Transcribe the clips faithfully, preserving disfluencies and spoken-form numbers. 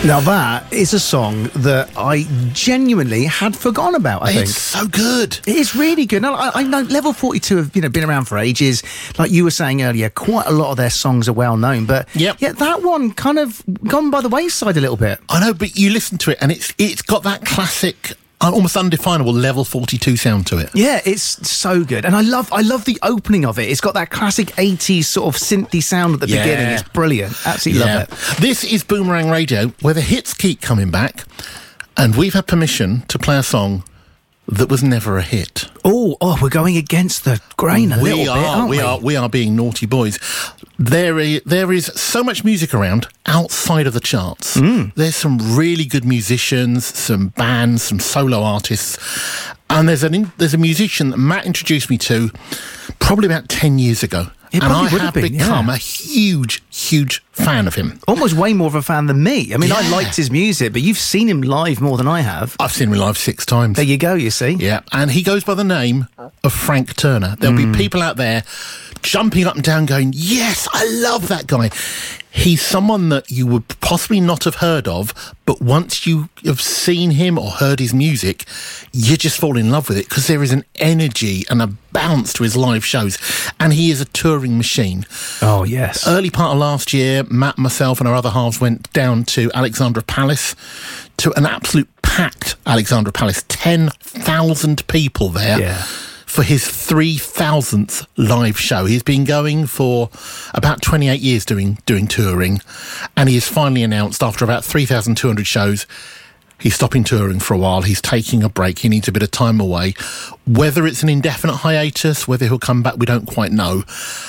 Now that is a song that I genuinely had forgotten about, I think. It's so good. It is really good. Now, I, I know Level forty-two have you know been around for ages. Like you were saying earlier, quite a lot of their songs are well known. But Yep. yeah, that one kind of gone by the wayside a little bit. I know, but you listen to it and it's it's got that classic, uh, almost undefinable Level forty-two sound to it. Yeah, it's so good. And I love I love the opening of it. It's got that classic eighties sort of synthy sound at the Yeah. beginning. It's brilliant. Absolutely Yeah. love it. This is Boomerang Radio, where the hits keep coming back, and we've had permission to play a song that was never a hit. Oh, oh, we're going against the grain a we little are, bit, aren't we? we are, we are being naughty boys. There is, there is so much music around outside of the charts. Mm. There's some really good musicians, some bands, some solo artists, and there's an in, there's a musician that Matt introduced me to probably about ten years ago. It and probably I would have have been, become yeah. a huge, huge fan of him. Almost way more of a fan than me. I mean, I Yeah. liked his music, but you've seen him live more than I have. I've seen him live six times. There you go, you see. Yeah, and he goes by the name of Frank Turner. There'll Mm. be people out there jumping up and down going, yes, I love that guy. He's someone that you would possibly not have heard of, but once you have seen him or heard his music, you just fall in love with it because there is an energy and a bounce to his live shows. And he is a touring machine. Oh, yes. Early part of last year, Matt, myself and our other halves went down to Alexandra Palace, to an absolute packed Alexandra Palace. ten thousand people there. Yeah. For his three thousandth live show. He's been going for about twenty-eight years doing doing touring, and he has finally announced after about three thousand two hundred shows, he's stopping touring for a while. He's taking a break. He needs a bit of time away. Whether it's an indefinite hiatus, whether he'll come back, we don't quite know.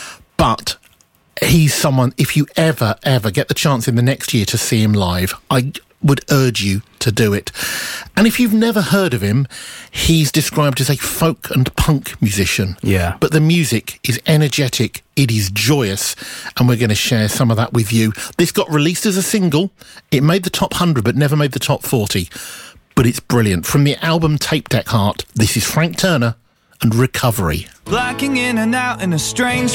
But he's someone, if you ever, ever get the chance in the next year to see him live, I would urge you to do it. And if you've never heard of him, he's described as a folk and punk musician. Yeah. But the music is energetic, it is joyous, and we're going to share some of that with you. This got released as a single. It made the top one hundred, but never made the top forty. But it's brilliant. From the album Tape Deck Heart, this is Frank Turner and Recovery. Blacking in and out in a strange